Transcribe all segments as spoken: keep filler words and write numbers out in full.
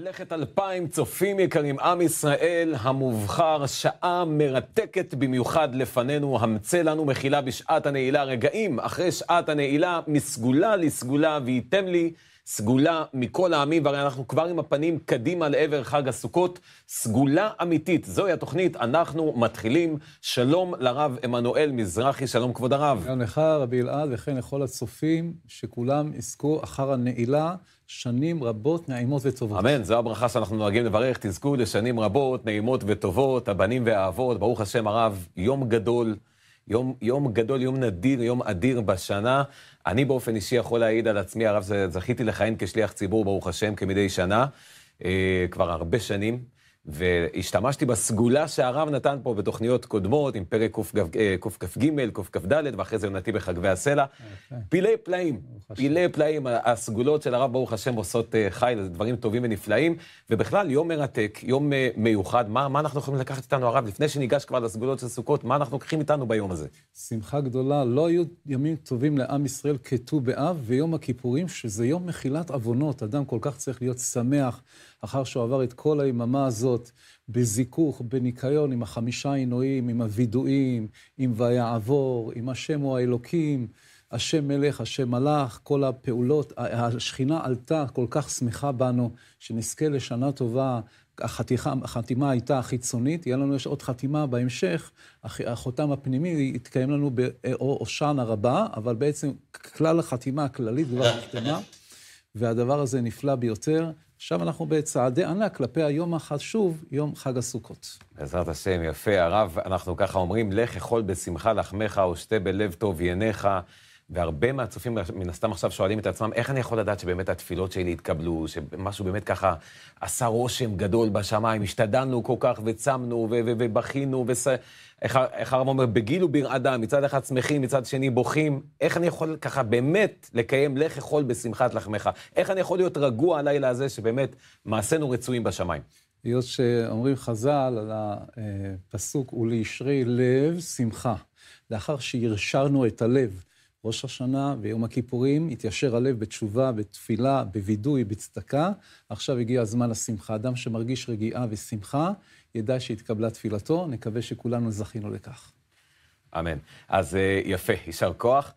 ממלכת אלפיים צופים יקרים, עם ישראל המובחר, שעה מרתקת במיוחד לפנינו, המצא לנו מחילה בשעת הנעילה, רגעים אחרי שעת הנעילה, מסגולה לסגולה, וייתם לי סגולה מכל העמים, והרי אנחנו כבר עם הפנים קדימה לעבר חג הסוכות, סגולה אמיתית, זוהי התוכנית, אנחנו מתחילים. שלום לרב עמנואל מזרחי, שלום כבוד הרב. גם לך רבי אלעד וכן לכל הצופים, שכולם יזכו אחר הנעילה, שנים רבות נעימות וטובות. אמן, זו הברכה שאנחנו נוהגים לברך, תזכו לשנים רבות, נעימות וטובות, הבנים והאבות, ברוך השם הרב, יום גדול, יום, יום גדול, יום נדיר, יום אדיר בשנה. אני באופן אישי יכול להעיד על עצמי, הרב, זכיתי לכהן כשליח ציבור, ברוך השם, כמדי שנה, אה, כבר הרבה שנים, והשתמשתי בסגולה שהרב נתן פה בתוכניות קודמות, עם פרק קכ"ג, קכ"ד, ואחרי זה נתי בחגבי הסלע. פילי פלאים, פילי פלאים, הסגולות של הרב ברוך השם עושות חי, זה דברים טובים ונפלאים, ובכלל יום מרתק, יום מיוחד. מה, מה אנחנו יכולים לקחת איתנו הרב? לפני שניגש כבר לסגולות של סוכות, מה אנחנו לוקחים איתנו ביום הזה? שמחה גדולה, לא היו ימים טובים לעם ישראל כט"ו באב, ויום הכיפורים, שזה יום מחילת עוונות. אדם כל כך צריך להיות שמח, אחר שהוא עבר את כל היממה הזאת, בזיכוך, בניקיון, עם החמישה עינויים, עם הוידועים, עם ויעבור, עם השם הוא האלוקים, השם מלך, השם מלך, כל הפעולות, השכינה עלתה, כל כך שמחה בנו, שנזכה לשנה טובה. החתיכה, החתימה הייתה החיצונית, יהיה לנו יש עוד חתימה בהמשך, החותם הפנימי יתקיים לנו בהושענא רבה, אבל בעצם כלל החתימה הכללית כבר נחתמה, והדבר הזה נפלא ביותר. עכשיו אנחנו בצעדי ענק כלפי היום החשוב, יום חג הסוכות. בעזרת השם, יפה. הרב, אנחנו ככה אומרים, לך אכול בשמחה לחמך ושתה בלב טוב ינך, והרבה מהצופים מן הסתם עכשיו שואלים את עצמם, איך אני יכול לדעת שבאמת התפילות שלי התקבלו, שמשהו באמת ככה עשה רושם גדול בשמיים, השתדלנו כל כך וצמנו ובכינו, איך הרב אומר, בגיל וברעדה, מצד אחד שמחים, מצד שני בוכים, איך אני יכול ככה באמת לקיים לך אכול בשמחת לחמך? איך אני יכול להיות רגוע הלילה הזה שבאמת מעשינו רצויים בשמיים? היות שאומרים חז"ל על הפסוק, ולישרי לב שמחה, לאחר שירשרנו את הלב, ראש השנה ויום הכיפורים, התיישר הלב בתשובה, בתפילה, בוידוי, בצדקה. עכשיו הגיע הזמן לשמחה. אדם שמרגיש רגיעה ושמחה, ידע שהתקבלה תפילתו. נקווה שכולנו זכינו לכך. אמן. אז יפה, יישר כוח.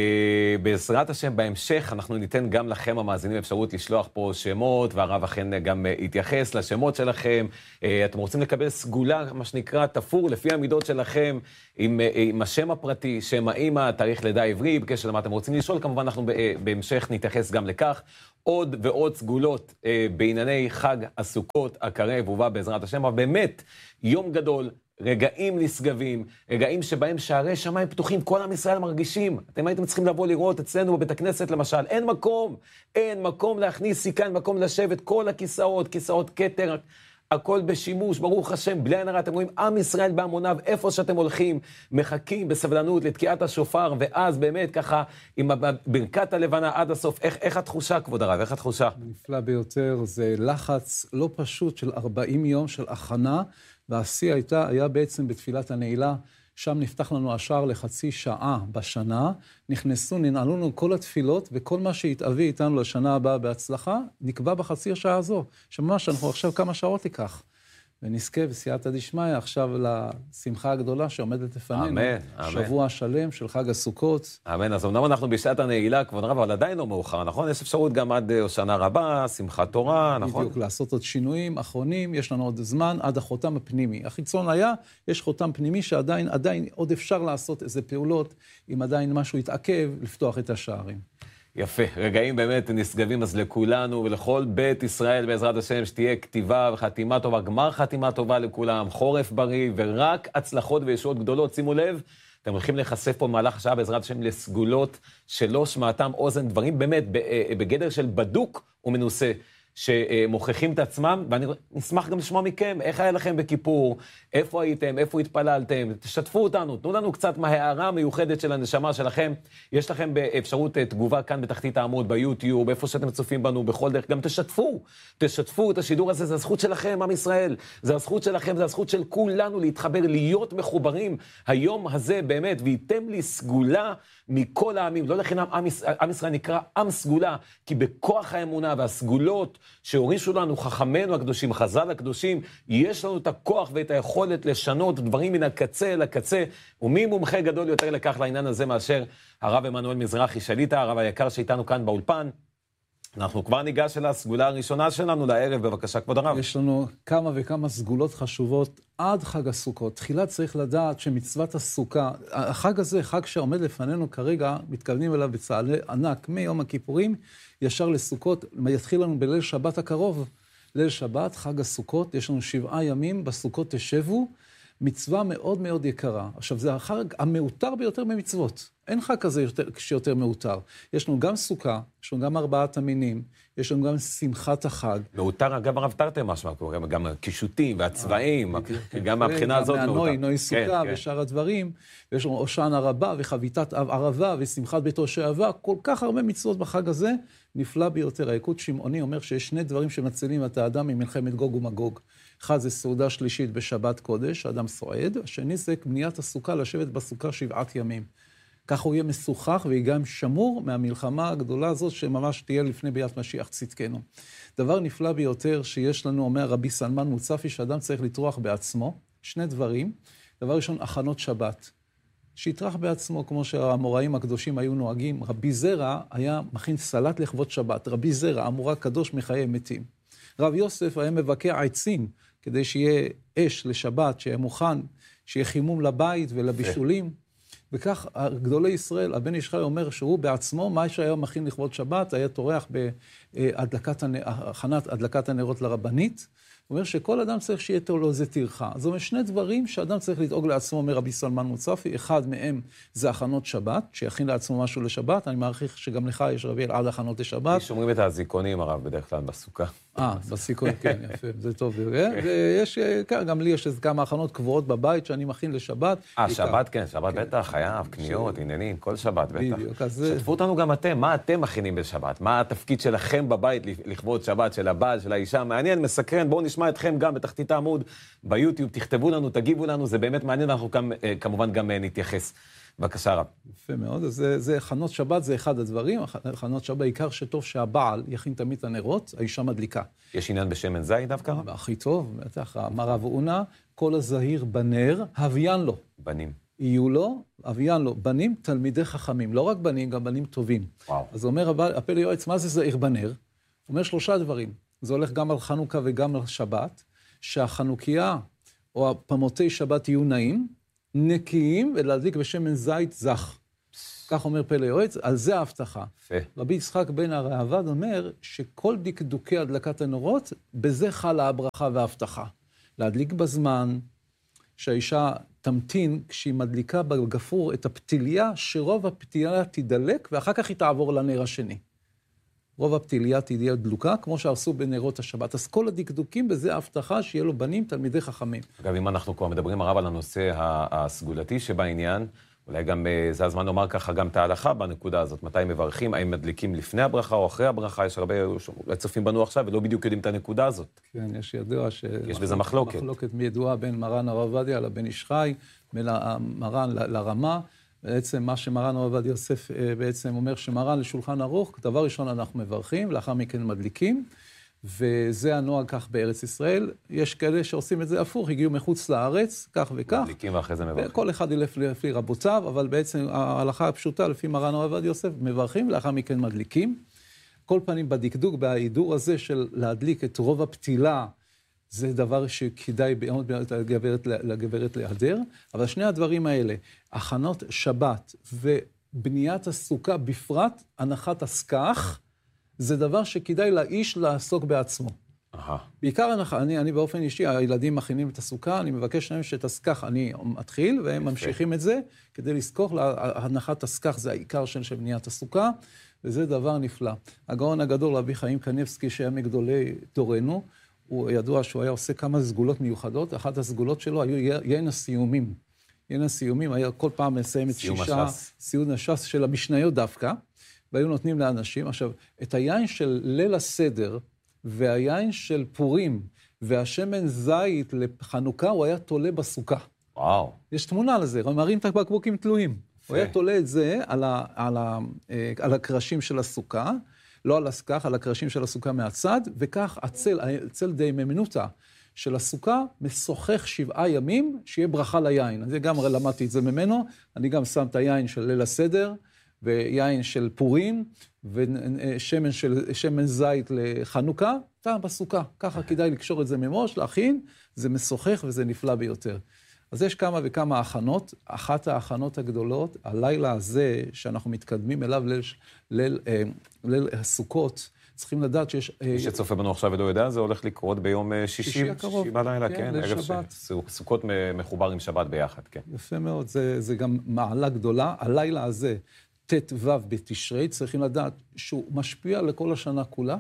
בעזרת השם בהמשך אנחנו ניתן גם לכם המאזינים אפשרות לשלוח פה שמות, והרב אכן גם יתייחס לשמות שלכם. אתם רוצים לקבל סגולה, מה שנקרא, תפור לפי המידות שלכם, עם, עם השם הפרטי, שם האמא, תאריך לידה עברי, בקשר למה אתם רוצים לשאול, כמובן אנחנו בהמשך נתייחס גם לכך. עוד ועוד סגולות בענייני חג הסוכות הקרב ובא בעזרת השם, אבל באמת יום גדול, רגעים נשגבים, רגעים שבהם שערי שמיים פתוחים, כל עם ישראל מרגישים. אתם הייתם צריכים לבוא לראות אצלנו בבית הכנסת למשל, אין מקום, אין מקום להכניס סיכה, אין מקום לשבת, כל הכיסאות, כיסאות כתר, הכל בשימוש, ברוך השם, בלי עין הרע. אתם רואים, עם ישראל בהמוניו, איפה שאתם הולכים, מחכים בסבלנות לתקיעת השופר, ואז באמת ככה, עם ברכת הלבנה עד הסוף, איך, איך התחושה, כבוד הרב, איך התחושה? נפלא ביותר, זה לחץ לא פשוט של ארבעים יום של הכנה, והשיא הייתה, היה בעצם בתפילת הנעילה, שם נפתח לנו השער לחצי שעה בשנה, נכנסו, ננעלו לנו כל התפילות, וכל מה שהתאבי איתנו לשנה הבאה בהצלחה, נקבע בחצי השעה הזו, שממש אנחנו עכשיו כמה שעות לכך. ונזכה בסייעתא דשמיא עכשיו לשמחה הגדולה שעומדת לפנינו. אמן, אמן. שבוע שלם של חג הסוכות. אמן, אז אמנם אנחנו בשעת הנעילה, כבוד רב, אבל עדיין לא מאוחר, נכון? יש אפשרות גם עד הושענא רבה, שמחת תורה, נכון? בדיוק, לעשות עוד שינויים אחרונים, יש לנו עוד זמן עד החותם הפנימי. החיצון היה, יש חותם פנימי שעדיין, עדיין עוד אפשר לעשות איזה פעולות, אם עדיין משהו יתעכב, לפתוח את השערים. יפה, רגעים באמת נשגבים אז לכולנו ולכל בית ישראל בעזרת השם, שתהיה כתיבה וחתימה טובה, גמר חתימה טובה לכולם, חורף בריא ורק הצלחות וישועות גדולות. שימו לב, אתם הולכים להיחשף פה במהלך השעה בעזרת השם לסגולות שלא שמעתם אוזן, דברים באמת בגדר של בדוק ומנוסה, שמוכיחים את עצמם, ואני נשמח גם לשמוע מכם, איך היה לכם בכיפור, איפה הייתם, איפה התפללתם, תשתפו אותנו, תנו לנו קצת מההערה המיוחדת של הנשמה שלכם, יש לכם באפשרות תגובה כאן בתחתית העמוד, ביוטיוב, איפה שאתם צופים בנו, בכל דרך, גם תשתפו, תשתפו את השידור הזה, זה הזכות שלכם, עם ישראל, זה הזכות שלכם, זה הזכות של כולנו להתחבר, להיות מחוברים, היום הזה באמת, וייתם לי סגולה מכל העמים, לא לחינם עם ישראל נקרא עם סגולה, כי בכוח האמונה והסגולות, שהורישו לנו חכמינו הקדושים, חז"ל הקדושים, יש לנו את הכוח ואת היכולת לשנות דברים מן הקצה אל הקצה, ומי מומחה גדול יותר לכך לעניין הזה מאשר הרב עמנואל מזרחי שליט"א, הרב היקר שאיתנו כאן באולפן. אנחנו כבר ניגש אל הסגולה הראשונה שלנו לערב, בבקשה כבוד הרב. יש לנו כמה וכמה סגולות חשובות עד חג הסוכות. תחילה צריך לדעת שמצוות הסוכה, החג הזה, חג שעומד לפנינו כרגע, מתכוונים אליו בצהלי ענק, מיום הכיפורים, ישר לסוכות, יתחיל לנו בליל שבת הקרוב. ליל שבת, חג הסוכות, יש לנו שבעה ימים, בסוכות תשבו, מצווה מאוד מאוד יקרה. עכשיו, זה החג המאותר ביותר במצוות. אין חג כזה יותר, שיותר מאותר. יש לנו גם סוכה, יש לנו גם ארבעת המינים, יש לנו גם שמחת החג. מאותר, אגב, הרב תרתי משמע, גם הקישוטים והצבעים, גם מהבחינה הזאת מאותר. נוי, נוי סוכה ושאר הדברים, ויש לנו הושענא רבה וחביתת ערבה ושמחת בית שעבר, כל כך הרבה מצוות בחג הזה, נפלא ביותר. היקוד שמעוני אומר שיש שני דברים שמצילים את האדם ממלחמת גוג ומגוג. אחד זה סעודה שלישית בשבת קודש, האדם סועד, השני זה בניית הסוכה, לשבת בסוכה שבעת ימים. כך הוא יהיה משוחח וגם שמור מהמלחמה הגדולה הזאת שממש תהיה לפני ביאת משיח צדקנו. דבר נפלא ביותר שיש לנו, אומר רבי סלמן מוצפי, שאדם צריך לטרוח בעצמו, שני דברים. דבר ראשון, הכנות שבת. שיטרח בעצמו, כמו שהאמוראים הקדושים היו נוהגים. רבי זרע היה מכין סלט לכבוד שבת. רבי זרע, אמורא קדוש מחיי מתים. רב יוסף היה מבקע עצים, כדי שיהיה אש לשבת, שיהיה מוכן, שיהיה חימום לבית ולבישולים. וכך גדולי ישראל, הבן איש חי אומר שהוא בעצמו, מה שהיה מכין לכבוד שבת, היה טורח בהכנת הדלקת הנרות לרבנית. הוא אומר שכל אדם צריך שיהיה לו איזה טרחה. זאת אומרת, שני דברים שאדם צריך לדאוג לעצמו, אומר רבי סלמן מוצפי, אחד מהם זה הכנות שבת, שיכין לעצמו משהו לשבת, אני מעריך שגם לך יש רבי אלעד הכנות לשבת. שומרים את הזיכונים הרב בדרך כלל בסוכה. אה, בסיכון, כן, יפה, זה טוב. ויש, גם לי יש כמה הכנות קבועות בבית שאני מכין לשבת. אה, שבת, כן, שבת בטח, חייב, קניות, עניינים, כל שבת בטח. שתפו אותנו גם אתם, מה אתם מכינים בשבת? מה התפקיד שלכם בבית לכבוד שבת, של הבעל, של האישה? מעניין, מסקרן, בואו נשמע אתכם גם בתחתית העמוד, ביוטיוב, תכתבו לנו, תגיבו לנו, זה באמת מעניין, אנחנו כמובן גם נתייחס. בבקשה רב. יפה מאוד, אז זה, זה חנות שבת, זה אחד הדברים, חנות שבת, בעיקר שטוב שהבעל יכין תמיד את הנרות, האישה מדליקה. יש עניין בשמן זית דווקא? הכי טוב, בטח, אמר רב אונה, כל הזהיר בנר, הוויין לו. בנים. יהיו לו, הוויין לו, בנים תלמידי חכמים, לא רק בנים, גם בנים טובים. וואו. אז אומר הפלא יועץ, מה זה זהיר בנר? הוא אומר שלושה דברים, זה הולך גם על חנוכה וגם על שבת, שהחנוכיה או הפמותי שבת יהיו נעים, נקיים ולהדליק בשמן זית זך. כך אומר פלא יועץ, על זה ההבטחה. רבי יצחק בן הראב"ד אומר שכל דקדוקי הדלקת הנרות, בזה חלה הברכה וההבטחה. להדליק בזמן, שהאישה תמתין כשהיא מדליקה בגפרור את הפתיליה, שרוב הפתיליה תדלק ואחר כך היא תעבור לנר השני. רוב הפתיליה תהיה דלוקה, כמו שעשו בנרות השבת. אז כל הדקדוקים בזה ההבטחה שיהיה לו בנים תלמידי חכמים. אגב, אם אנחנו כבר מדברים הרב על הנושא הסגולתי שבעניין, אולי גם זה הזמן לומר ככה גם את ההלכה בנקודה הזאת. מתי מברכים, האם מדליקים לפני הברכה או אחרי הברכה? יש הרבה צופים בנו עכשיו ולא בדיוק יודעים את הנקודה הזאת. כן, יש ידוע ש... יש בזה מחלוקת. מחלוקת מידועה בין מרן הרב עובדיה לבן איש חי, בין מרן לרמה. בעצם מה שמרן הרב עובדיה יוסף בעצם אומר שמרן לשולחן ערוך, דבר ראשון אנחנו מברכים, לאחר מכן מדליקים, וזה הנוהג כך בארץ ישראל. יש כאלה שעושים את זה הפוך, הגיעו מחוץ לארץ, כך וכך. מדליקים ואחרי זה מברכים. כל אחד ילך לפי רבותיו, אבל בעצם ההלכה הפשוטה, לפי מרן הרב עובדיה יוסף, מברכים, לאחר מכן מדליקים. כל פנים בדקדוק, בהידור הזה של להדליק את רוב הפתילה, זה דבר שכדאי מאוד לגברת, לגברת להיעדר. אבל שני הדברים האלה, הכנות שבת ובניית הסוכה בפרט, הנחת הסכך, זה דבר שכדאי לאיש לעסוק בעצמו. Aha. בעיקר הנח... אני, אני באופן אישי, הילדים מכינים את הסוכה, אני מבקש להם שאת הסכך אני מתחיל, והם ממשיכים את זה, כדי לזכור, הנחת הסכך זה העיקר של, של בניית הסוכה, וזה דבר נפלא. הגאון הגדול, רבי חיים קניבסקי, שהיה מגדולי דורנו, הוא ידוע שהוא היה עושה כמה סגולות מיוחדות, אחת הסגולות שלו היו יין הסיומים. יין הסיומים היה כל פעם מסיים את שישה, סיום הש"ס של המשניות דווקא, והיו נותנים לאנשים. עכשיו, את היין של ליל הסדר, והיין של פורים, והשמן זית לחנוכה, הוא היה תולה בסוכה. וואו. יש תמונה לזה, הם מראים את הבקבוקים תלויים. הוא היה תולה את זה על, ה, על, ה, על הקרשים של הסוכה, לא על הסכך, על הקרשים של הסוכה מהצד, וכך הצל, הצל די ממנותה של הסוכה משוחח שבעה ימים, שיהיה ברכה ליין. אני גם למדתי את זה ממנו, אני גם שם את היין של ליל הסדר, ויין של פורים, ושמן של, שמן זית לחנוכה, טעם בסוכה. ככה כדאי לקשור את זה ממש, להכין, זה משוחח וזה נפלא ביותר. אז יש כמה וכמה הכנות, אחת ההכנות הגדולות, הלילה הזה שאנחנו מתקדמים אליו ליל, ליל, ליל הסוכות, צריכים לדעת שיש... מי שצופה בנו עכשיו ולא יודע, זה הולך לקרות ביום שישי, שישי הקרוב. שישי בלילה, כן, כן, ערב לשבת. סוכות מחובר עם שבת ביחד, כן. יפה מאוד, זה, זה גם מעלה גדולה. הלילה הזה, ת' ו' בתשרי, צריכים לדעת שהוא משפיע לכל השנה כולה,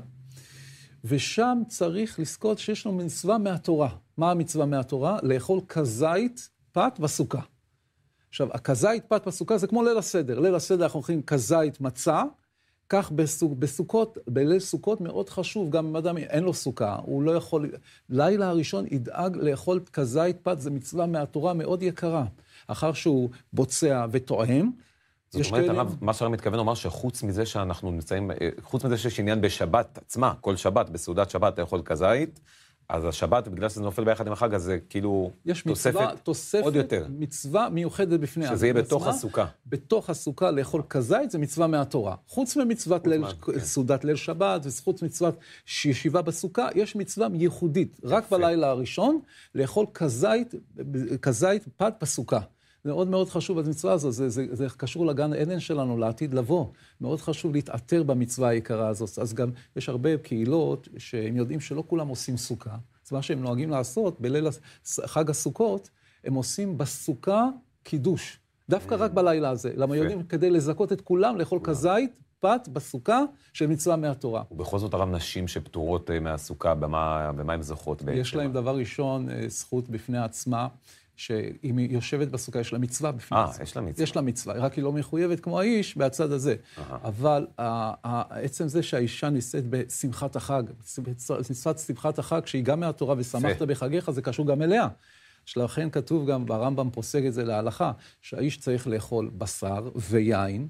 ושם צריך לזכות שיש לו מצווה מהתורה. מה המצווה מהתורה? לאכול כזית פת בסוכה. עכשיו, הכזית פת בסוכה זה כמו ליל הסדר. ליל הסדר אנחנו אוכלים כזית מצה, כך בסוכ, בסוכות, בליל סוכות מאוד חשוב, גם אם אדם אין לו סוכה, הוא לא יכול... לילה הראשון ידאג לאכול כזית פת, זה מצווה מהתורה מאוד יקרה. אחר שהוא בוצע וטועם, זאת אומרת, הרב, מה שהרב מתכוון אומר שחוץ מזה שאנחנו נמצאים, חוץ מזה שיש עניין בשבת עצמה, כל שבת, בסעודת שבת לאכול כזית, אז השבת, בגלל שזה נופל ביחד עם החג, אז זה כאילו תוספת, מצווה, תוספת עוד יותר. מצווה מיוחדת בפני שזה יהיה בתוך הסוכה. בתוך הסוכה לאכול כזית זה מצווה מהתורה. חוץ ממצוות ליל, כן. סעודת ליל שבת, וחוץ מצוות ישיבה בסוכה, יש מצווה ייחודית. רק בלילה הראשון, לאכול כזית, כזית פת בסוכה. זה מאוד מאוד חשוב, המצווה הזו, זה, זה, זה קשור לגן עדן שלנו, לעתיד לבוא. מאוד חשוב להתעטר במצווה היקרה הזאת. אז גם יש הרבה קהילות שהם יודעים שלא כולם עושים סוכה. זה מה שהם נוהגים לעשות בליל חג הסוכות, הם עושים בסוכה קידוש. דווקא רק בלילה הזה. למה יודעים כדי לזכות את כולם לאכול כזית, פת בסוכה של מצווה מהתורה. ובכל זאת הרב נשים שפטורות מהסוכה, במה, במה הן זוכות בעצם? יש להם דבר ראשון, זכות בפני עצמה. שאם היא יושבת בסוכה, יש לה מצווה בפני אה, עצמה. יש לה מצווה. יש לה מצווה, רק היא לא מחויבת כמו האיש מהצד הזה. אבל עצם זה שהאישה נישאת בשמחת החג, מצוות שמחת החג, שהיא גם מהתורה ושמחת בחגיך, זה קשור גם אליה. שלכן כתוב גם, ברמב"ם פוסק את זה להלכה, שהאיש צריך לאכול בשר ויין,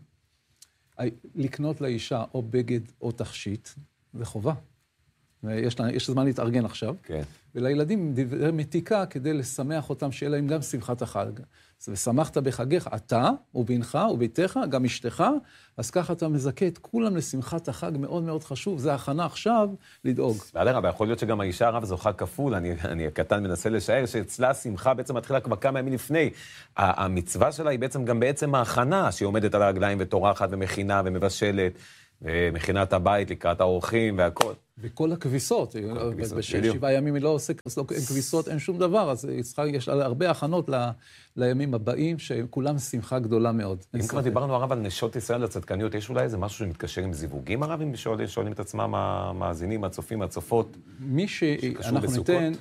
לקנות לאישה או בגד או תכשיט, זה חובה. יש, יש זמן להתארגן עכשיו. כן. ולילדים דברי מתיקה כדי לשמח אותם, שיהיה להם גם שמחת החג. ושמחת בחגיך, אתה ובנך וביתך, גם אשתך, אז ככה אתה מזכה את כולם לשמחת החג, מאוד מאוד חשוב. זה הכנה עכשיו לדאוג. ועלה רבה, יכול להיות שגם האישה הרב זו חג כפול, אני, אני הקטן מנסה לשער, שאצלה השמחה בעצם מתחילה כבר כמה ימים לפני. המצווה שלה היא בעצם גם בעצם ההכנה, שהיא עומדת על הרגליים וטורחת ומכינה ומבשלת, ומכינת הבית לקראת האורחים והכל. וכל הכביסות, בשבעה ימים היא לא עושה כביסות, אין שום דבר, אז יש הרבה הכנות לימים הבאים, שכולם שמחה גדולה מאוד. אם כבר דיברנו הרב על נשות ישראל הצדקניות, יש אולי איזה משהו שמתקשר עם זיווגים הרב, אם שואלים את עצמם המאזינים, הצופים, הצופות, מי שאנחנו ניתן,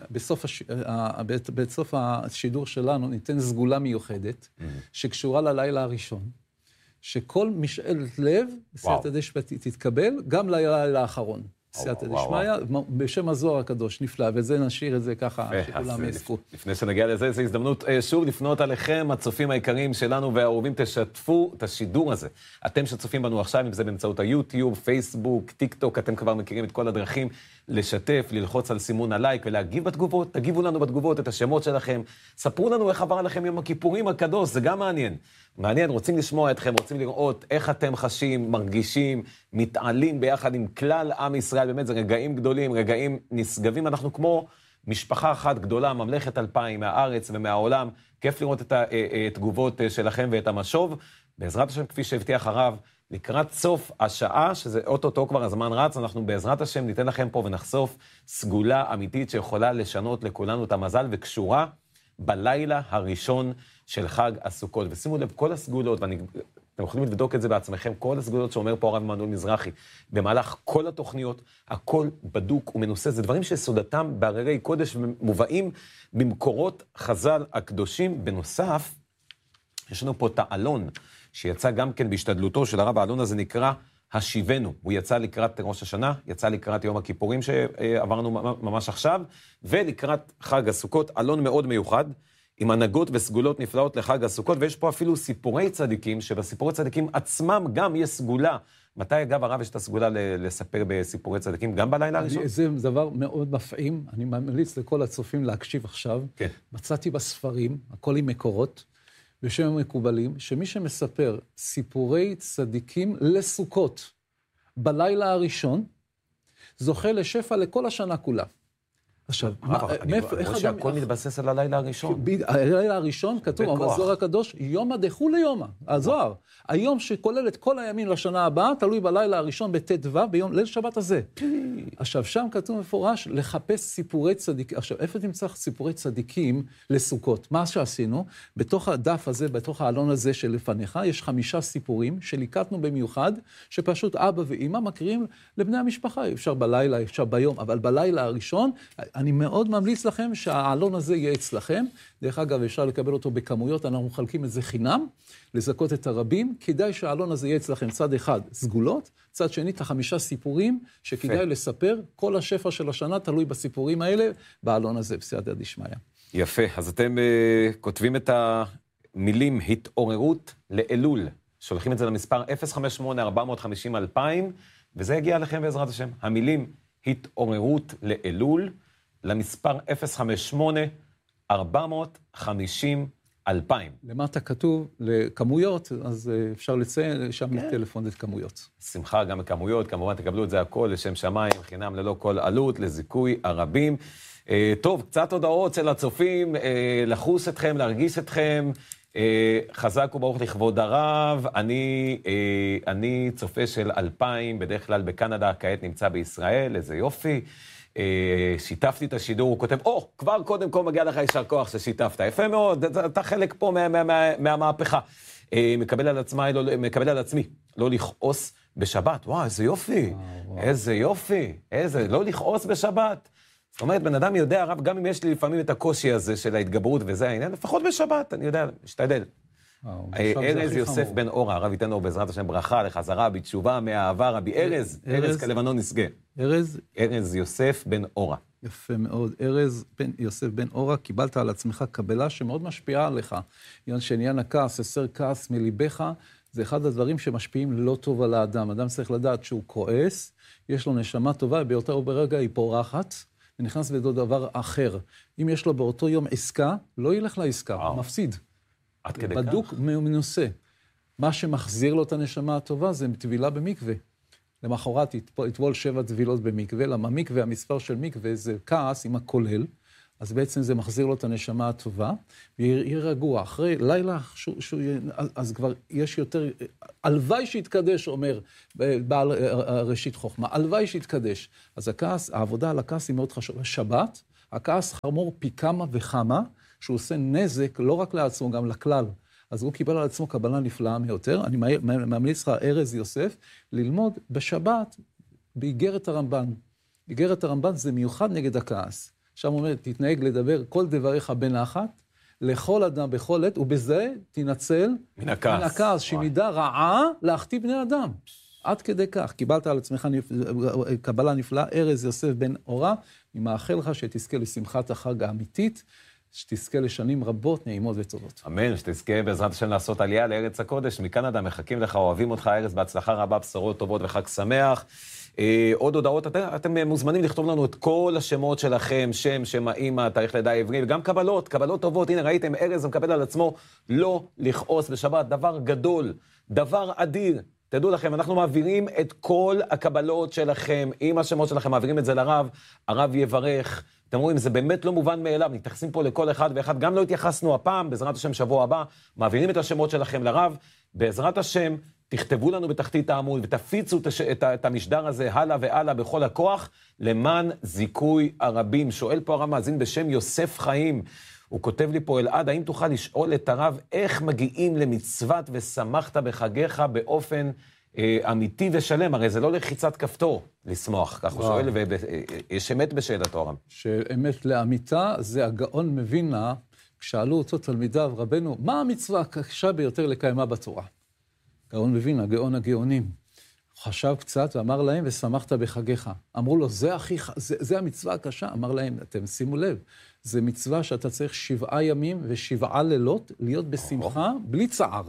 בסוף השידור שלנו, ניתן סגולה מיוחדת, שקשורה ללילה הראשון, שכל משאלת לב, בסייעתא דשמיא תתקבל, גם לילה האחרון. סייעתא דשמיא, בשם הזוהר הקדוש, נפלא, וזה נשאיר את זה ככה, שכולם יזכו. לפני שנגיע לזה, זו הזדמנות שוב לפנות עליכם, הצופים העיקריים שלנו והאהובים, תשתפו את השידור הזה. אתם שצופים בנו עכשיו, אם זה באמצעות היוטיוב, פייסבוק, טיק טוק, אתם כבר מכירים את כל הדרכים, לשתף, ללחוץ על סימון הלייק ולהגיב בתגובות, תגיבו לנו בתגובות את השמות שלכם, ספרו לנו איך עבר עליכם יום הכיפורים הקדוש, זה גם מעניין. מעניין, רוצים לשמוע אתכם, רוצים לראות איך אתם חשים, מרגישים, מתעלים ביחד עם כלל עם ישראל, באמת זה רגעים גדולים, רגעים נשגבים, אנחנו כמו משפחה אחת גדולה, ממלכת אלפיים מהארץ ומהעולם, כיף לראות את התגובות שלכם ואת המשוב, בעזרת השם כפי שהבטיח הרב, לקראת סוף השעה, שזה אוטוטו כבר הזמן רץ, אנחנו בעזרת השם ניתן לכם פה ונחשוף סגולה אמיתית שיכולה לשנות לכולנו את המזל וקשורה בלילה הראשון של חג הסוכות. ושימו לב, כל הסגולות, ואתם יכולים לבדוק את זה בעצמכם, כל הסגולות שאומר פה הרב עמנואל מזרחי, במהלך כל התוכניות, הכל בדוק ומנוסה, זה דברים שסודתם בהררי קודש ומובאים במקורות חז"ל הקדושים. בנוסף, יש לנו פה תעלון, שיצא גם כן בהשתדלותו של הרב, העלון הזה נקרא השיבנו. הוא יצא לקראת ראש השנה, יצא לקראת יום הכיפורים שעברנו ממש עכשיו, ולקראת חג הסוכות, עלון מאוד מיוחד, עם הנהגות וסגולות נפלאות לחג הסוכות, ויש פה אפילו סיפורי צדיקים, שבסיפורי צדיקים עצמם גם יש סגולה מתי, אגב, הרב יש את הסגולה לספר בסיפורי צדיקים, גם בלילה הראשון? זה דבר מאוד מפעים, אני ממליץ לכל הצופים להקשיב עכשיו. כן. מצאתי בספרים, הכל עם מקורות, בשם המקובלים, שמי שמספר סיפורי צדיקים לסוכות בלילה הראשון, זוכה לשפע לכל השנה כולה. עכשיו, אני רואה שהכל מתבסס על הלילה הראשון. הלילה הראשון כתוב, המזוהר הקדוש, יומא דחו ליומא, הזוהר. היום שכולל את כל הימים לשנה הבאה, תלוי בלילה הראשון בט"ו, ביום ליל שבת הזה. עכשיו, שם כתוב מפורש, לחפש סיפורי צדיקים. עכשיו, איפה תמצא סיפורי צדיקים לסוכות? מה שעשינו, בתוך הדף הזה, בתוך העלון הזה שלפניך, יש חמישה סיפורים שליקטנו במיוחד, שפשוט אבא ואמא מקריאים לבני המשפחה. אפשר בלילה, אפשר ביום, אבל בלילה הראשון, אני מאוד ממליץ לכם שהעלון הזה יהיה אצלכם. דרך אגב, אפשר לקבל אותו בכמויות, אנחנו מחלקים את זה חינם, לזכות את הרבים. כדאי שהעלון הזה יהיה אצלכם צד אחד סגולות, צד שני את החמישה סיפורים שכדאי לספר. כל השפע של השנה תלוי בסיפורים האלה, בעלון הזה, בסייעתא דשמיא. יפה, אז אתם uh, כותבים את המילים התעוררות לאלול, שולחים את זה למספר אפס חמש שמונה ארבע חמש אפס אלפיים, וזה יגיע לכם בעזרת השם. המילים התעוררות לאלול, למספר אפס חמש שמונה ארבע חמש אפס אלפיים. למטה כתוב לכמויות, אז אפשר לציין שם כן. טלפון את כמויות. שמחה גם בכמויות, כמובן תקבלו את זה הכל לשם שמיים, חינם ללא כל עלות, לזיכוי הרבים. אה, טוב, קצת הודעות של הצופים, אה, לחוס אתכם, להרגיש אתכם, אה, חזק וברוך לכבוד הרב, אני, אה, אני צופה של אלפיים, בדרך כלל בקנדה, כעת נמצא בישראל, איזה יופי. שיתפתי את השידור, הוא כותב, או, oh, כבר קודם כל מגיע לך יישר כוח ששיתפת, יפה מאוד, אתה חלק פה מה, מה, מה, מהמהפכה. מקבל על עצמי, לא, מקבל על עצמי, לא לכעוס בשבת, וואו, איזה יופי, וואו, איזה יופי, איזה, לא לכעוס בשבת. זאת אומרת, בן אדם יודע, הרב, גם אם יש לי לפעמים את הקושי הזה של ההתגברות וזה העניין, לפחות בשבת, אני יודע, משתדל. ארז יוסף בן אורה, הרב ייתן לו בעזרת השם ברכה לחזרה, בתשובה, מהאהבה, רבי ארז, ארז כלבנון נסגה. ארז? ארז יוסף בן אורה. יפה מאוד. ארז בן, יוסף בן אורה, קיבלת על עצמך קבלה שמאוד משפיעה עליך. עניין שעניין הכעס, הסר כעס מליבך, זה אחד הדברים שמשפיעים לא טוב על האדם. אדם צריך לדעת שהוא כועס, יש לו נשמה טובה, באותו ברגע היא פורחת, ונכנס לדו דבר אחר. אם יש לו באותו יום עסקה, לא ילך לעסקה, הוא מפסיד. עד כדי בדוק כך? מנוסה. מה שמחזיר לו את הנשמה הטובה זה טבילה במקווה. למחרת יטבול שבע טבילות במקווה, למה מקווה, המספר של מקווה זה כעס עם הכולל, אז בעצם זה מחזיר לו את הנשמה הטובה, ויהיה רגוע. אחרי לילה, ש... ש... אז כבר יש יותר, הלוואי שיתקדש, אומר בעל ראשית חוכמה, הלוואי שיתקדש. אז הכעס, העבודה על הכעס היא מאוד חשובה. שבת, הכעס חמור פי כמה וכמה, שהוא עושה נזק לא רק לעצמו, גם לכלל. אז הוא קיבל על עצמו קבלה נפלאה מיותר. אני ממליץ לך, ארז יוסף, ללמוד בשבת באיגרת הרמב"ן. איגרת הרמב"ן זה מיוחד נגד הכעס. שם אומר, תתנהג לדבר כל דבריך בנחת, לכל אדם בכל עת, ובזה תנצל מן הכעס. מן הכעס, שמידה רעה להחטיא בני אדם. עד כדי כך, קיבלת על עצמך קבלה נפלאה, ארז יוסף בן אורה, אני מאחל לך שתזכה לשמחת החג האמיתית, שתזכה לשנים רבות, נעימות וטובות. אמן, שתזכה בעזרת השם לעשות עלייה לארץ הקודש. מקנדה מחכים לך, אוהבים אותך, ארז, בהצלחה רבה, בשורות טובות וחג שמח. אה, עוד הודעות, אתם, אתם מוזמנים לכתוב לנו את כל השמות שלכם, שם, שם האמא, תאריך לידה עברי, וגם קבלות, קבלות טובות. הנה, ראיתם, ארז מקבל על עצמו לא לכעוס בשבת, דבר גדול, דבר אדיר. תדעו לכם, אנחנו מעבירים את כל הקבלות שלכם, עם השמות שלכם, מעבירים את זה לרב, הרב יברך. אתם רואים, זה באמת לא מובן מאליו, מתייחסים פה לכל אחד ואחד, גם לא התייחסנו הפעם, בעזרת השם שבוע הבא, מעבירים את השמות שלכם לרב, בעזרת השם, תכתבו לנו בתחתית העמוד, ותפיצו את, את המשדר הזה הלאה והלאה בכל הכוח, למען זיכוי הרבים. שואל פה הרב מאזין בשם יוסף חיים, הוא כותב לי פה, אלעד, האם תוכל לשאול את הרב, איך מגיעים למצוות ושמחת בחגיך באופן אה, אמיתי ושלם? הרי זה לא לחיצת כפתור לשמוח, כך הוא שואל, ויש אמת בשאלתו הרב. שאמת לאמיתה, זה הגאון מבינה, כשאלו אותו תלמידיו, רבנו, מה המצווה הקשה ביותר לקיימה בתורה? גאון מבינה, גאון הגאונים. חשב קצת ואמר להם, ושמחת בחגיך. אמרו לו, זה, הכי, זה, זה המצווה הקשה. אמר להם, אתם שימו לב, זה מצווה שאתה צריך שבעה ימים ושבעה לילות להיות בשמחה בלי צער.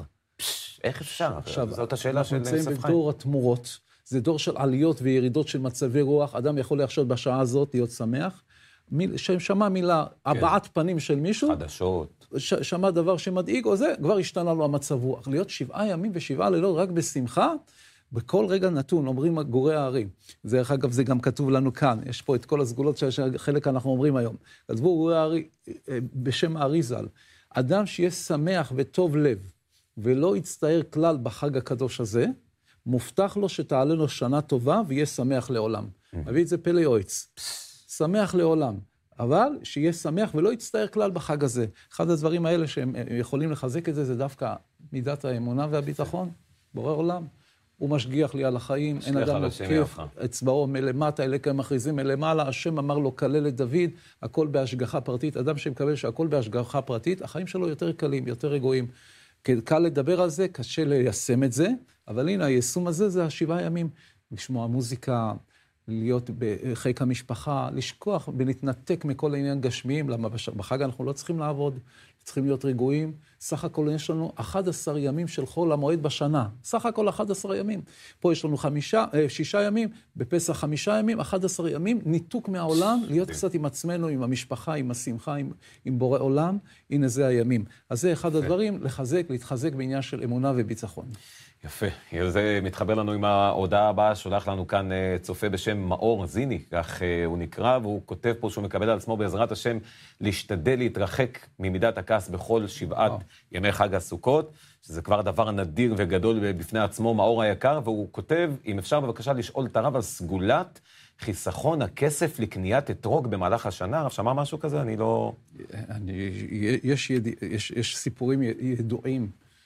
פש, איך אפשר? עכשיו, זאת השאלה של אנחנו נמצאים יוסף חיים. בדור התמורות, זה דור של עליות וירידות של מצבי רוח, אדם יכול לחשוב בשעה הזאת להיות שמח, מיל, ששמע מילה, הבעת פנים של מישהו, חדשות. ש, שמע דבר שמדאיג, או זה, כבר השתנה לו המצב רוח. להיות שבעה ימים ושבעה לילות רק בשמחה, בכל רגע נתון, אומרים גורי הערים. דרך אגב, זה גם כתוב לנו כאן, יש פה את כל הסגולות שחלק אנחנו אומרים היום. כתבו גורי הערים, בשם האריזל, אדם שיהיה שמח וטוב לב, ולא יצטער כלל בחג הקדוש הזה, מובטח לו שתעלה לו שנה טובה ויהיה שמח לעולם. מביא את זה פלא יועץ. שמח לעולם. אבל שיהיה שמח ולא יצטער כלל בחג הזה. אחד הדברים האלה שהם יכולים לחזק את זה, זה דווקא מידת האמונה והביטחון. בורא עולם. הוא משגיח לי על החיים, אין אדם לוקף, אצבעו מלמטה, אלה כאלה מכריזים מלמעלה, השם אמר לו, כלל את דוד, הכל בהשגחה פרטית. אדם שמקבל שהכל בהשגחה פרטית, החיים שלו יותר קלים, יותר רגועים. קל לדבר על זה, קשה ליישם את זה, אבל הנה, היישום הזה זה השבעה ימים. לשמוע מוזיקה, להיות בחיק המשפחה, לשכוח ולהתנתק מכל העניין גשמיים, למה בחג אנחנו לא צריכים לעבוד, צריכים להיות רגועים. סך הכל יש לנו אחד עשר ימים של חול המועד בשנה. סך הכל אחד עשר ימים. פה יש לנו חמישה, שישה ימים, בפסח חמישה ימים, אחד עשר ימים, ניתוק מהעולם, להיות קצת עם עצמנו, עם המשפחה, עם השמחה, עם, עם בורא עולם. הנה זה הימים. אז זה אחד הדברים, לחזק, להתחזק בעניין של אמונה וביטחון. יפה. זה מתחבר לנו עם ההודעה הבאה, שולח לנו כאן צופה בשם מאור זיני, כך הוא נקרא, והוא כותב פה שהוא מקבל על עצמו בעזרת השם להשתדל להתרחק ממידת הכעס בכל שבעת ימי חג הסוכות, שזה כבר דבר נדיר וגדול בפני עצמו, מאור היקר, והוא כותב, אם אפשר בבקשה לשאול את הרב על סגולת חיסכון הכסף לקניית אתרוג במהלך השנה. הרב שמע משהו כזה? אני לא... אני, יש, יד... יש, יש סיפורים ידועים,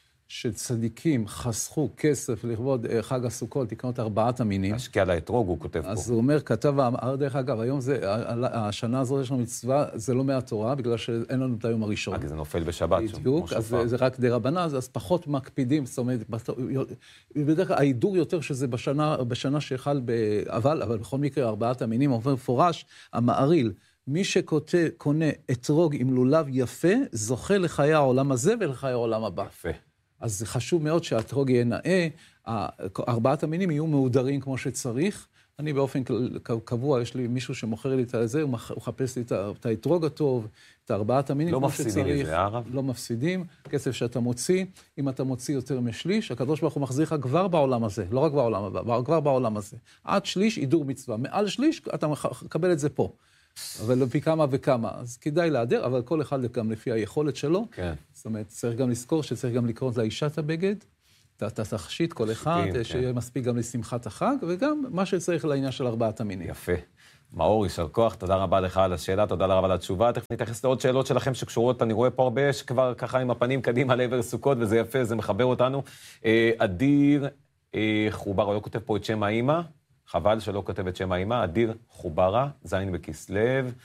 שצדיקים חסכו כסף לכבוד חג הסוכות, לקנות ארבעת המינים. השקיע לאתרוג, הוא כותב פה. אז הוא אומר, כתב, דרך אגב, היום זה, השנה הזאת יש לנו מצווה, זה לא מהתורה, בגלל שאין לנו את היום הראשון. רק זה נופל בשבת. בדיוק, אז זה, זה רק דרבנן, אז פחות מקפידים, זאת אומרת, בדרך כלל, ההידור יותר שזה בשנה, בשנה שיחל אבל, אבל בכל מקרה, ארבעת המינים, עובר מפורש, המעריל, מי שקונה אתרוג עם לולב יפה, זוכה לחיי העולם הזה ולחיי העולם הבא. יפה. אז זה חשוב מאוד שהאתרוג יהיה נאה, ארבעת המינים יהיו מהודרים כמו שצריך. אני באופן קבוע, יש לי מישהו שמוכר לי את זה, הוא מחפש לי את האתרוג הטוב, את ארבעת המינים כמו שצריך. לא מפסידים לזה, הרב? לא מפסידים, כסף שאתה מוציא, אם אתה מוציא יותר משליש, הקדוש ברוך הוא מחזיר לך כבר בעולם הזה, לא רק בעולם הבא, כבר בעולם הזה. עד שליש, הידור מצווה, מעל שליש, אתה מקבל את זה פה. אבל לפי כמה וכמה, אז כדאי להדר, אבל כל אחד גם לפי היכולת שלו. כן. זאת אומרת, צריך גם לזכור שצריך גם לקרות לאישה את הבגד, את התכשיט, כל אחד, כן. שיהיה מספיק גם לשמחת החג, וגם מה שצריך לעניין של ארבעת המינים. יפה. מאור, יישר כוח, תודה רבה לך על השאלה, תודה רבה על התשובה. תכף נתייחס לעוד שאלות שלכם שקשורות, אני רואה פה הרבה, שכבר ככה עם הפנים קדימה לעבר סוכות, וזה יפה, זה מחבר אותנו. אדיר חובר, לא כותב פה את שם האמא, חבל שלא כותב את שם האמא, אדיר חוברה, זין בכסלו.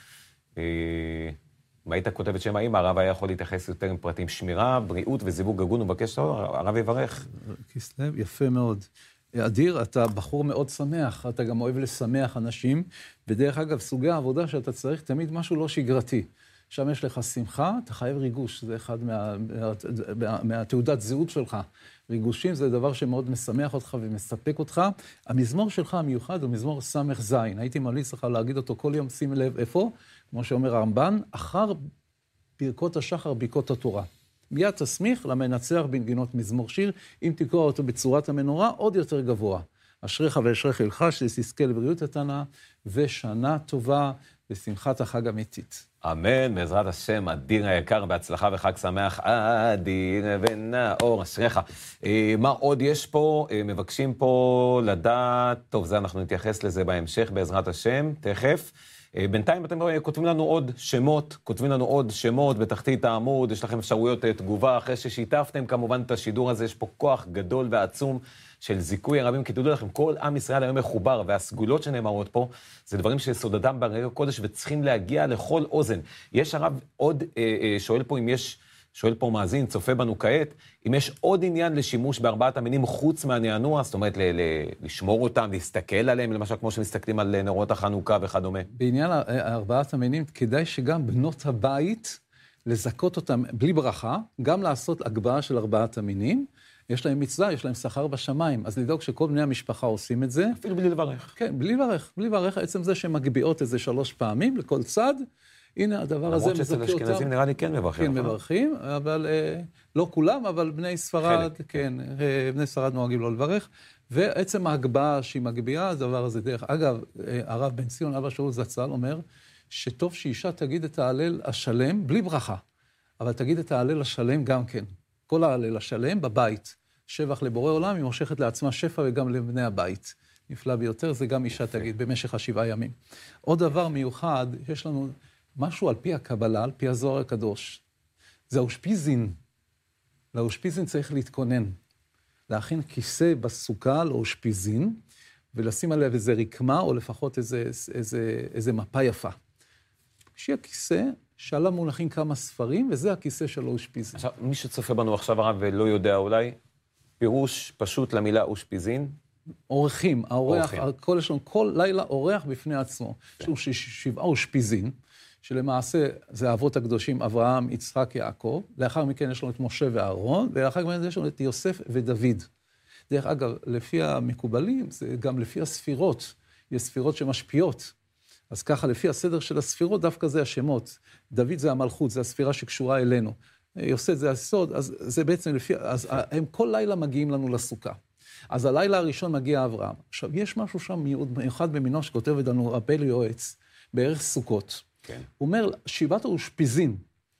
אם היית כותב את שם האמא, הרב היה יכול להתייחס יותר עם פרטים שמירה, בריאות וזיווג הגון, ובקש לו, הרב יברך. כסלו, יפה מאוד. אדיר, אתה בחור מאוד שמח, אתה גם אוהב לשמח אנשים, ודרך אגב, סוגי העבודה שאתה צריך תמיד משהו לא שגרתי. שם יש לך שמחה, אתה חייב ריגוש, זה אחד מה, מה, מהתעודת זהות שלך. ריגושים זה דבר שמאוד משמח אותך ומספק אותך. המזמור שלך המיוחד הוא מזמור סמך זין. הייתי ממליץ לך להגיד אותו כל יום, שים לב איפה, כמו שאומר הרמב"ן, אחר ברכות השחר, ברכות התורה. מיד תסמיך למנצח בנגינות מזמור שיר, אם תקרא אותו בצורת המנורה, עוד יותר גבוה. אשריך ואשריך אלך, שתזכה לבריאות איתנה, ושנה טובה, ושמחת החג אמיתית. אמן, בעזרת השם, אדיר היקר, בהצלחה וחג שמח, אדיר ונאור, אשריך. מה עוד יש פה? מבקשים פה לדעת, טוב, זה אנחנו נתייחס לזה בהמשך, בעזרת השם, תכף. בינתיים אתם כותבים לנו עוד שמות, כותבים לנו עוד שמות בתחתית העמוד, יש לכם אפשרויות תגובה, אחרי ששיתפתם כמובן את השידור הזה, יש פה כוח גדול ועצום של זיכוי הרבים, כי תדעו לכם, כל עם ישראל היום מחובר, והסגולות שנאמרות פה, זה דברים שסודדם ברגע קודש וצריכים להגיע לכל אוזן. יש הרב עוד, אה, אה, שואל פה אם יש, שואל פה מאזין, צופה בנו כעת, אם יש עוד עניין לשימוש בארבעת המינים חוץ מהנענוע, זאת אומרת, ל- ל- לשמור אותם, להסתכל עליהם, למשל כמו שמסתכלים על נרות החנוכה וכדומה. בעניין ארבעת המינים, כדאי שגם בנות הבית, לזכות אותם בלי ברכה, גם לעשות הגבהה של ארבעת המינים, יש להם מצווה, יש להם שכר בשמיים, אז לדאוג שכל בני המשפחה עושים את זה. אפילו בלי לברך. כן, בלי לברך, בלי לברך, עצם זה שהם מגביעות איזה שלוש פעמים לכל צד, הנה הדבר הזה מזכה אותם. למרות שאצל אשכנזים נראה לי כן מברכים. כן, מברכים, אבל אה, לא כולם, אבל בני ספרד, חלק. כן, אה, בני ספרד נוהגים לא לברך, ועצם ההגבהה שהיא מגביעה, הדבר הזה דרך. אגב, אה, הרב בן ציון, אבא שאול זצ"ל, אומר שטוב שאישה תגיד את ההלל השלם בלי ברכה, אבל תגיד את ההלל השלם גם כן. כל ההלל השלם בבית. שבח לבורא עולם, היא מושכת לעצמה שפע וגם לבני הבית. נפלא ביותר, זה גם אישה תגיד במשך השבעה ימים. עוד דבר מיוחד, יש לנו משהו על פי הקבלה, על פי הזוהר הקדוש. זה האושפיזין. לאושפיזין צריך להתכונן. להכין כיסא בסוכה לאושפיזין, ולשים עליה איזה רקמה, או לפחות איזה, איזה, איזה מפה יפה. שיהיה כיסא, שעליו מונחים כמה ספרים, וזה הכיסא של האושפיזין. עכשיו, מי שצופה בנו עכשיו הרב ולא יודע אולי, פירוש פשוט למילה אושפיזין? אורחים, האורח, כל, כל לילה אורח בפני עצמו. יש לנו שבעה אושפיזין, שלמעשה זה האבות הקדושים, אברהם, יצחק, יעקב, לאחר מכן יש לנו את משה ואהרון, ולאחר מכן יש לנו את יוסף ודוד. דרך אגב, לפי המקובלים, זה גם לפי הספירות, יש ספירות שמשפיעות. אז ככה, לפי הסדר של הספירות, דווקא זה השמות. דוד זה המלכות, זה הספירה שקשורה אלינו. יוסף זה הסוד, אז זה בעצם לפי, אז הם כל לילה מגיעים לנו לסוכה. אז הלילה הראשון מגיע אברהם. עכשיו, יש משהו שם מיוחד במינו שכותב לנו הפלא יועץ, בערך סוכות. כן. הוא אומר, שבעת האושפיזין,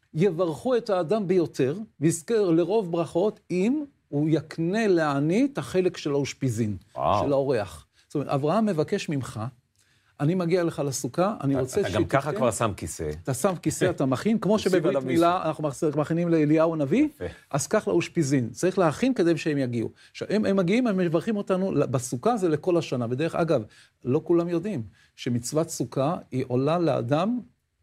יברכו את האדם ביותר, ויזכר לרוב ברכות, אם הוא יקנה לעני את החלק של האושפיזין, וואו. של האורח. זאת אומרת, אברהם מבקש ממך, אני מגיע לך לסוכה, אני רוצה שתתן... אתה גם ככה כבר שם כיסא. אתה שם כיסא, אתה מכין, כמו שבברית מילה אנחנו מכינים לאליהו הנביא, אז כך לאושפיזין. צריך להכין כדי שהם יגיעו. הם, הם מגיעים, הם מברכים אותנו, בסוכה זה לכל השנה. ודרך אגב, לא כולם יודעים שמצוות סוכה היא עולה לאדם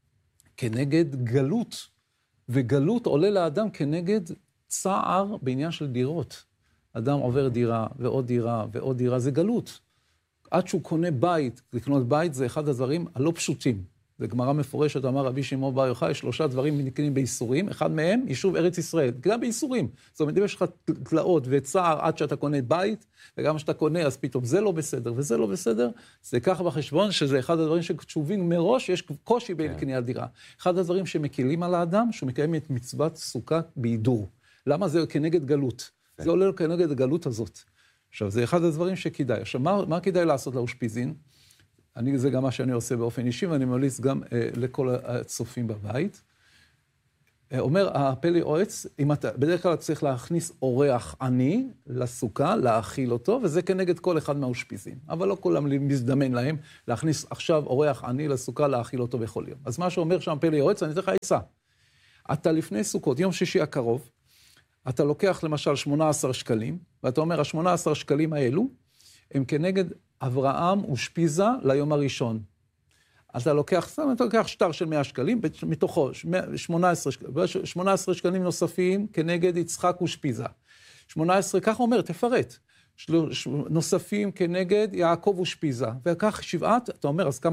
כנגד גלות, וגלות עולה לאדם כנגד צער בעניין של דירות. אדם עובר דירה ועוד דירה ועוד דירה, זה גלות. עד שהוא קונה בית, לקנות בית זה אחד הדברים הלא פשוטים. זה גמרא מפורשת, אמר רבי שמעון בר יוחאי, שלושה דברים נקנים באיסורים, אחד מהם יישוב ארץ ישראל, גם באיסורים. זאת אומרת, אם יש לך תלאות וצער עד שאתה קונה בית, וגם שאתה קונה, אז פתאום זה לא בסדר וזה לא בסדר, זה ככה בחשבון שזה אחד הדברים שקשובים מראש, יש קושי בקניית דירה. אחד הדברים שמקילים על האדם, שהוא מקיים את מצוות סוכה בהידור. למה זה כנגד גלות? זה עולה כנגד הגלות הזאת. עכשיו, זה אחד הדברים שכדאי. עכשיו, מה, מה כדאי לעשות לאושפיזין? אני, זה גם מה שאני עושה באופן אישי, ואני ממליץ גם אה, לכל הצופים בבית. אה, אומר, הפלא יועץ, אם אתה, בדרך כלל צריך להכניס אורח עני לסוכה, להאכיל אותו, וזה כנגד כל אחד מהאושפיזין. אבל לא כולם מזדמן להם להכניס עכשיו אורח עני לסוכה, להאכיל אותו בכל יום. אז מה שאומר שם פלא יועץ, אני אתן לך עצה. אתה לפני סוכות, יום שישי הקרוב, אתה לוקח למשל שמונה עשר שקלים, ואתה אומר, ה-שמונה עשר שקלים האלו, הם כנגד אברהם ושפיזה ליום הראשון. אתה לוקח, אתה לוקח שטר של מאה שקלים, מתוכו שמונה עשרה שקלים, שמונה עשרה שקלים נוספים כנגד יצחק ושפיזה. שמונה עשרה, כך אומר, תפרט. נוספים כנגד יעקב ושפיזה. וכך שבעת, אתה אומר, אז כמה